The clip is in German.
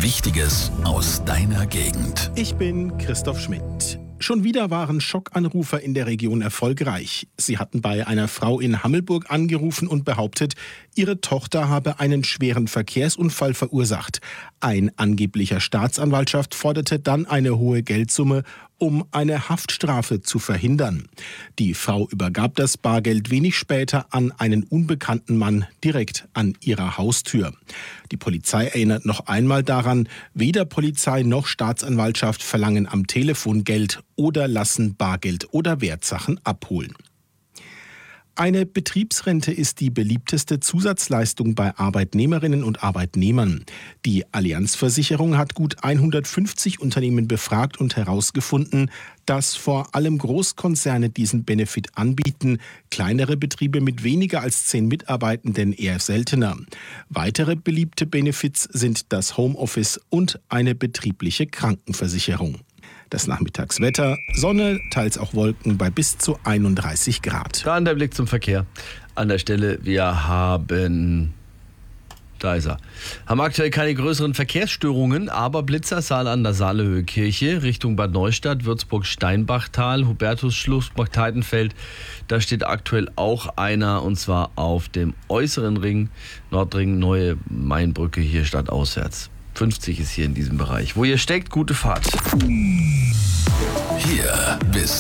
Wichtiges aus deiner Gegend. Ich bin Christoph Schmidt. Schon wieder waren Schockanrufer in der Region erfolgreich. Sie hatten bei einer Frau in Hammelburg angerufen und behauptet, ihre Tochter habe einen schweren Verkehrsunfall verursacht. Ein angeblicher Staatsanwaltschaft forderte dann eine hohe Geldsumme, um eine Haftstrafe zu verhindern. Die Frau übergab das Bargeld wenig später an einen unbekannten Mann direkt an ihrer Haustür. Die Polizei erinnert noch einmal daran, weder Polizei noch Staatsanwaltschaft verlangen am Telefon Geld oder lassen Bargeld oder Wertsachen abholen. Eine Betriebsrente ist die beliebteste Zusatzleistung bei Arbeitnehmerinnen und Arbeitnehmern. Die Allianz-Versicherung hat gut 150 Unternehmen befragt und herausgefunden, dass vor allem Großkonzerne diesen Benefit anbieten, kleinere Betriebe mit weniger als 10 Mitarbeitenden eher seltener. Weitere beliebte Benefits sind das Homeoffice und eine betriebliche Krankenversicherung. Das Nachmittagswetter, Sonne, teils auch Wolken bei bis zu 31 Grad. Dann der Blick zum Verkehr. An der Stelle, wir haben, da ist er, haben aktuell keine größeren Verkehrsstörungen, aber Blitzersaal an der Saalehöhe-Kirche, Richtung Bad Neustadt, Würzburg-Steinbachtal, Hubertusschluss, Markteidenfeld. Da steht aktuell auch einer, und zwar auf dem äußeren Ring, Nordring, Neue Mainbrücke, hier stadtauswärts. 50 ist hier in diesem Bereich. Wo ihr steckt, gute Fahrt. Hier bist